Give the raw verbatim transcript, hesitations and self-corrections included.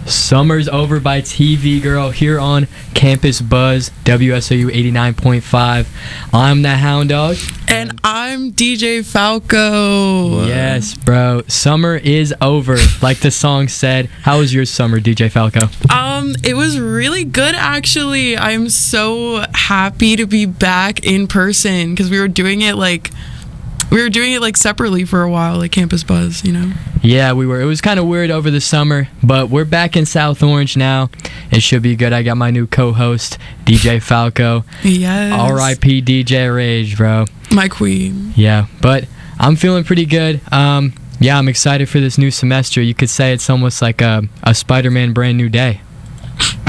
Summer's Over by T V Girl here on Campus Buzz, W S O U eighty-nine point five. I'm the Hound Dog. And I'm D J Falco. Yes, bro. Summer is over, like the song said. How was your summer, D J Falco? Um, it was really good, actually. I'm so happy to be back in person because we were doing it like... We were doing it like separately for a while, like Campus Buzz, you know? Yeah, we were. It was kind of weird over the summer, but we're back in South Orange now. It should be good. I got my new co-host, D J Falco. Yes. R I P D J Rage, bro. My queen. Yeah, but I'm feeling pretty good. Um, yeah, I'm excited for this new semester. You could say it's almost like a, a Spider-Man brand new day.